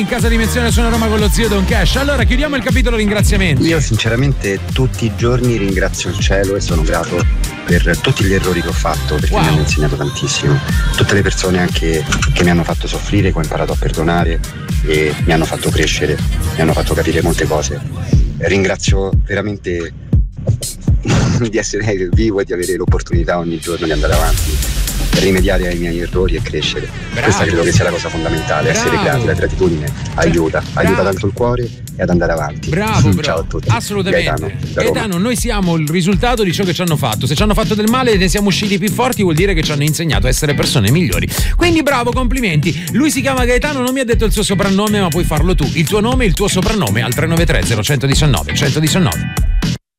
In casa Dimensione suona Roma con lo zio Don Cash. Allora chiudiamo il capitolo ringraziamenti. Io sinceramente tutti i giorni ringrazio il cielo e sono grato per tutti gli errori che ho fatto, perché mi hanno insegnato tantissimo. Tutte le persone anche che mi hanno fatto soffrire, che ho imparato a perdonare e mi hanno fatto crescere, mi hanno fatto capire molte cose. Ringrazio veramente di essere vivo e di avere l'opportunità ogni giorno di andare avanti, per rimediare ai miei errori e crescere. Bravo. Questa credo che sia la cosa fondamentale. Bravo. Essere grati, la gratitudine aiuta tanto il cuore e ad andare avanti. Bravo. Ciao a tutti. Assolutamente. Gaetano, Gaetano, noi siamo il risultato di ciò che ci hanno fatto. Se ci hanno fatto del male e ne siamo usciti più forti, vuol dire che ci hanno insegnato a essere persone migliori. Quindi bravo, complimenti. Lui si chiama Gaetano, non mi ha detto il suo soprannome, ma puoi farlo tu. Il tuo nome e il tuo soprannome al 393 0119 119.